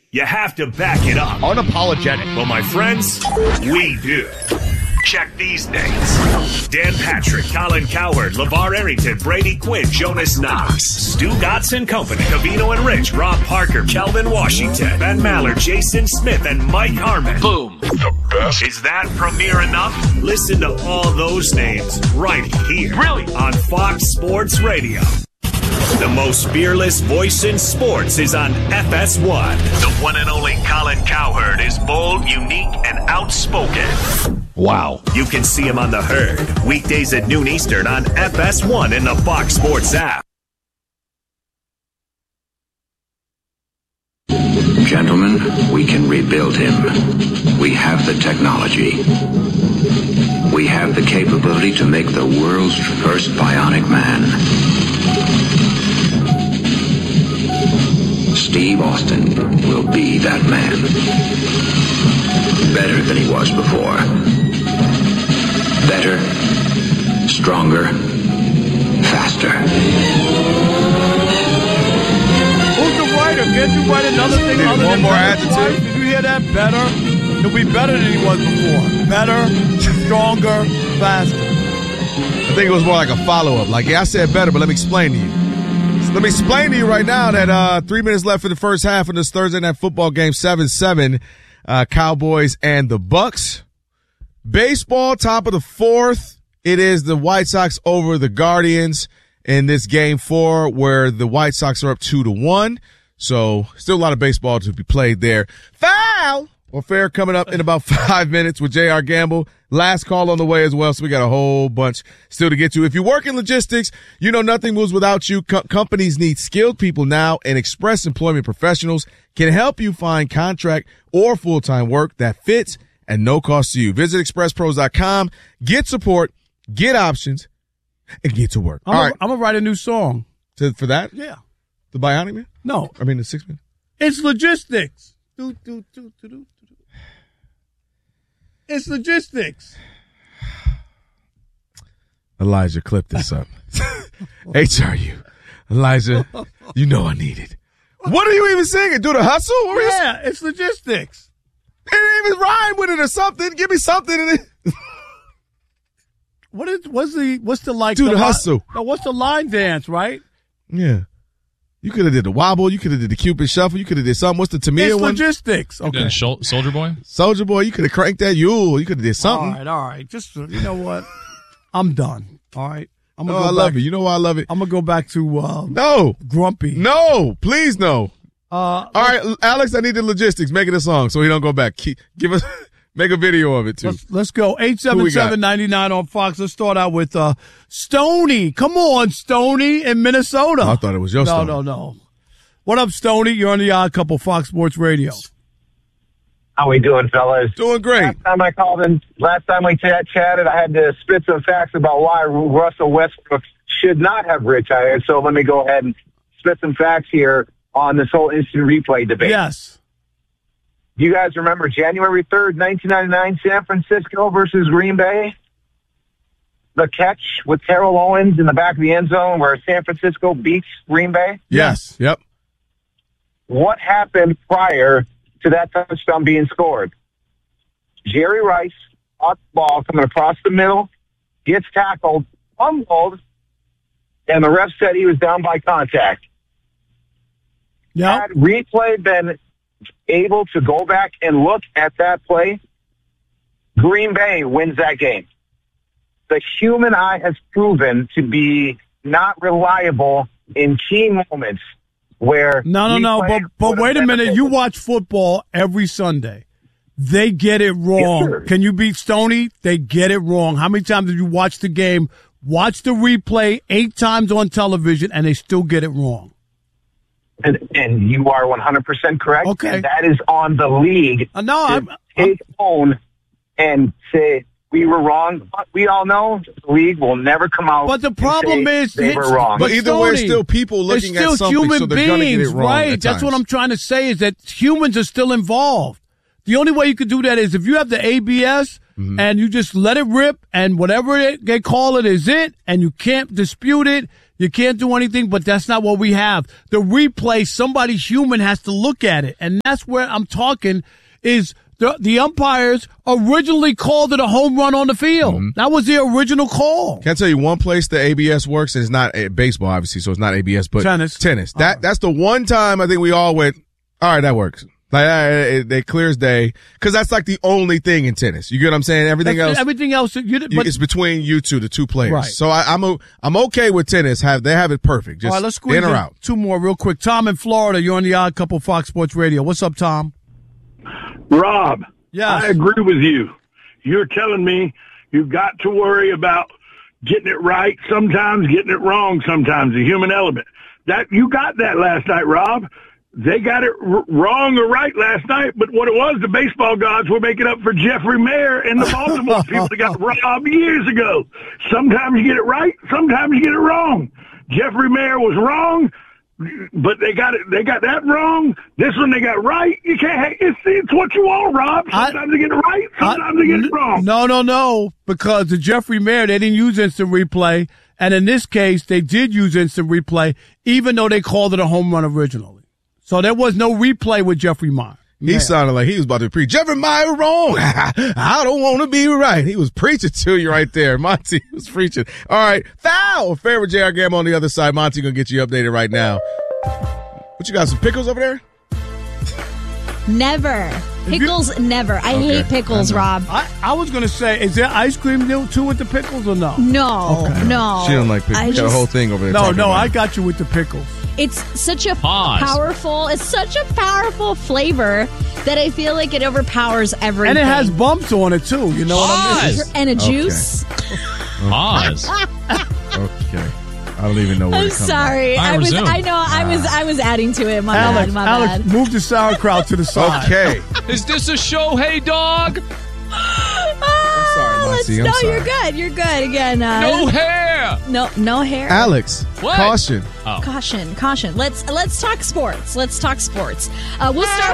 you have to back it up. Unapologetic. Well, my friends, we do. Check these names. Dan Patrick, Colin Cowherd, LeVar Arrington, Brady Quinn, Jonas Knox, Stu Gotts and Company, Covino and Rich, Rob Parker, Kelvin Washington, Ben Maller, Jason Smith, and Mike Harmon. Boom. The best. Is that premiere enough? Listen to all those names right here. Really? On Fox Sports Radio. The most fearless voice in sports is on FS1. The one and only Colin Cowherd is bold, unique, and outspoken. Wow. You can see him on The Herd, weekdays at noon Eastern on FS1 in the Fox Sports app. Gentlemen, we can rebuild him. We have the technology. We have the capability to make the world's first bionic man. Steve Austin will be that man. Better than he was before. Better, stronger, faster. Who's the writer? Can't you write another thing other one than more Better's adjective? wife? Did you hear that? Better. He'll be better than he was before. Better, stronger, faster. I think it was more like a follow-up. Like, yeah, I said better, but let me explain to you. Let me explain to you right now that 3 minutes left for the first half of this Thursday night football game, 7-7, Cowboys and the Bucks. Baseball, top of the fourth. It is the White Sox over the Guardians in this game 4, where the White Sox are up 2-1. So still a lot of baseball to be played there. Foul or fair coming up in about 5 minutes with J.R. Gamble. Last call on the way as well, so we got a whole bunch still to get to. If you work in logistics, you know nothing moves without you. Companies need skilled people now, and Express Employment Professionals can help you find contract or full-time work that fits and no cost to you. Visit expresspros.com, get support, get options, and get to work. I'm going to write a new song. For that? Yeah. The Bionic Man? No. I mean the 6 Man? It's logistics. It's logistics. Elijah, clip this up. HRU. Elijah, you know I need it. What are you even singing? Do the hustle? Yeah, it's logistics. It didn't even rhyme with it or something. Give me something in it. What's the like? Do the hustle. No, what's the line dance, right? Yeah. You could have did the wobble. You could have did the Cupid shuffle. You could have did something. What's the Tamia It's one? logistics. Okay. Soldier Boy? Soldier Boy. You could have cranked that Yule. You could have did something. All right. Just, you know what? I'm done. All right. I'm gonna Oh, go I love back. it. You know why I love it? I'm going to go back to No. Grumpy. No. Please no. All right, Alex, I need the logistics. Make it a song so he don't go back. Give us, make a video of it, too. Let's go. 877-99 on Fox. Let's start out with Stoney. Come on, Stoney in Minnesota. I thought it was your song. No. What up, Stoney? You're on the Odd Couple, Fox Sports Radio. How we doing, fellas? Doing great. Last time I called in, last time we chatted, I had to spit some facts about why Russell Westbrook should not have retired. So let me go ahead and spit some facts here on this whole instant replay debate. Yes. You guys remember January 3rd, 1999, San Francisco versus Green Bay? The catch with Terrell Owens in the back of the end zone where San Francisco beats Green Bay? Yes. Yep. What happened prior to that touchdown being scored? Jerry Rice, caught the ball coming across the middle, gets tackled, fumbled, and the ref said he was down by contact. Yeah. Had replay been able to go back and look at that play, Green Bay wins that game. The human eye has proven to be not reliable in key moments where... No. But wait a minute. You watch football every Sunday. They get it wrong. Yes, Can you beat Stoney? They get it wrong. How many times did you watch the game, watch the replay 8 times on television, and they still get it wrong? And you are 100% correct. Okay. And that is on the league to take own and say, we were wrong. But we all know the league will never come out. But the problem is they were wrong. But either way, it's still people looking at something, human so they're going to get it beings, wrong. right? That's what I'm trying to say is that humans are still involved. The only way you can do that is if you have the ABS and you just let it rip and whatever they call it is it, and you can't dispute it. You can't do anything, but that's not what we have. The replay, somebody human has to look at it. And that's where I'm talking is the umpires originally called it a home run on the field. Mm-hmm. That was the original call. Can I tell you one place the ABS works? It's not baseball, obviously, so it's not ABS, but tennis. That's the one time I think we all went, all right, that works. Like, they clear as day. Cause that's like the only thing in tennis. You get what I'm saying? Everything else, it's between you two, the two players. Right. So I'm okay with tennis. They have it perfect. Just all right, let's squeeze in or out. Two more real quick. Tom in Florida, you're on the Odd Couple Fox Sports Radio. What's up, Tom? Rob. Yes. I agree with you. You're telling me you've got to worry about getting it right sometimes, getting it wrong sometimes, the human element. You got that last night, Rob. They got it wrong or right last night, but what it was, the baseball gods were making up for Jeffrey Mayer and the Baltimore people that got robbed years ago. Sometimes you get it right, sometimes you get it wrong. Jeffrey Mayer was wrong, but they got that wrong. This one they got right. You can't. It's what you want, Rob. Sometimes they get it right, sometimes they get it wrong. No, because the Jeffrey Mayer, they didn't use instant replay, and in this case, they did use instant replay, even though they called it a home run originally. So there was no replay with Jeffrey Meyer. He sounded like he was about to preach. Jeffrey Meyer wrong. I don't want to be right. He was preaching to you right there. Monty was preaching. All right. Foul. Favorite JR Gamble on the other side. Monty going to get you updated right now. What you got? Some pickles over there? Never. Pickles, never. I hate pickles, Rob. I was going to say, is there ice cream too with the pickles or no? No. She don't like pickles. Got a whole thing over there. No, I got you with the pickles. It's such a powerful flavor that I feel like it overpowers everything. And it has bumps on it too. You know what I mean? And a juice. Pause. Okay. I don't even know where I'm sorry. I was adding to it. My bad. Alex, move the sauerkraut to the side. Okay. Is this a show, hey dog? I'm sorry, Monty. I'm sorry. You're good. Again. No hair. No hair. Alex, what? Caution. Oh. Caution. Let's talk sports. We'll start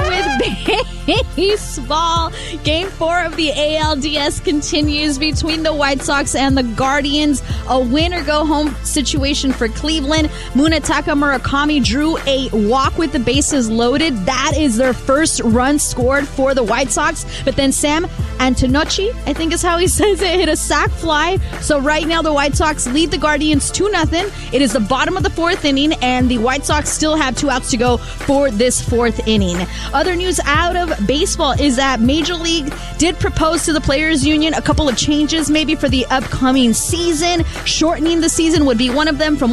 with baseball. Game 4 of the ALDS continues between the White Sox and the Guardians. A win or go home situation for Cleveland. Munetaka Murakami drew a walk with the bases loaded. That is their first run scored for the White Sox. But then Sam Antonucci, I think is how he says it, hit a sac fly. So right now the White Sox lead the Guardians 2-0. It is the bottom of the 4th inning, and the White Sox still have 2 outs to go for this 4th inning. Other news out of baseball is that Major League did propose to the Players Union a couple of changes maybe for the upcoming season. Shortening the season would be one of them from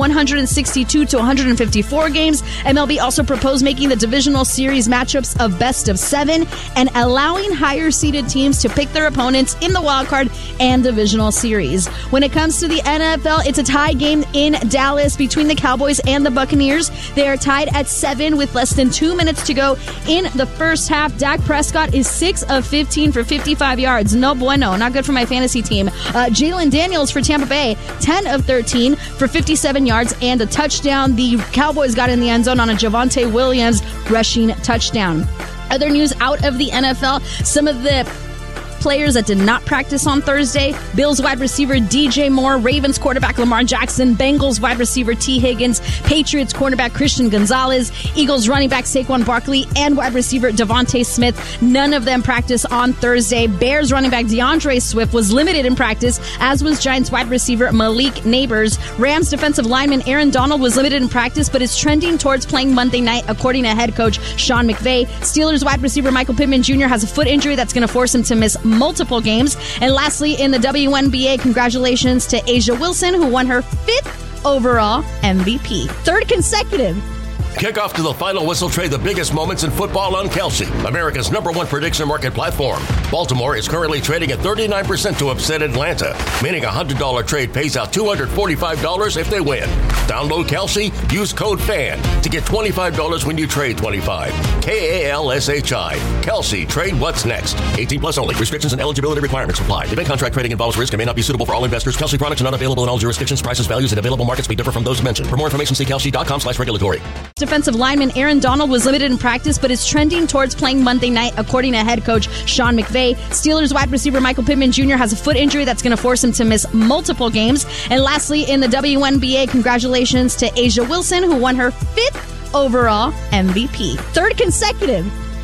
162 to 154 games. MLB also proposed making the divisional series matchups of best of 7 and allowing higher seeded teams to pick their opponents in the wild card and divisional series. When it comes to the NFL, it's a tie game in Dallas between the Cowboys and the Buccaneers. They are tied at 7 with less than 2 minutes to go in the first half. Dak Prescott is 6 of 15 for 55 yards. No bueno. Not good for my fantasy team. Jalen Daniels for Tampa Bay, 10 of 13 for 57 yards and a touchdown. The Cowboys got in the end zone on a Javonte Williams rushing touchdown. Other news out of the NFL, some of the players that did not practice on Thursday: Bills wide receiver DJ Moore, Ravens quarterback Lamar Jackson, Bengals wide receiver T. Higgins, Patriots cornerback Christian Gonzalez, Eagles running back Saquon Barkley, and wide receiver Devontae Smith. None of them practiced on Thursday. Bears running back DeAndre Swift was limited in practice, as was Giants wide receiver Malik Neighbors. Rams defensive lineman Aaron Donald was limited in practice, but is trending towards playing Monday night, according to head coach Sean McVay. Steelers wide receiver Michael Pittman Jr. has a foot injury that's going to force him to miss multiple games. And lastly, in the WNBA, congratulations to A'ja Wilson, who won her 5th overall MVP. 3rd consecutive. Kick off to the final whistle trade the biggest moments in football on Kelsey, America's #1 prediction market platform. Baltimore is currently trading at 39% to upset Atlanta, meaning a $100 trade pays out $245 if they win. Download Kelsey, use code FAN to get $25 when you trade 25. KALSHI. Kelsey, trade what's next. 18 plus only. Restrictions and eligibility requirements apply. Event contract trading involves risk and may not be suitable for all investors. Kelsey products are not available in all jurisdictions. Prices, values, and available markets may differ from those mentioned. For more information, see kelsey.com/regulatory. defensive lineman Aaron Donald was limited in practice, but is trending towards playing Monday night, according to head coach Sean McVay. Steelers wide receiver Michael Pittman Jr. has a foot injury that's going to force him to miss multiple games. And lastly, in the WNBA, congratulations to A'ja Wilson, who won her 5th overall MVP. 3rd consecutive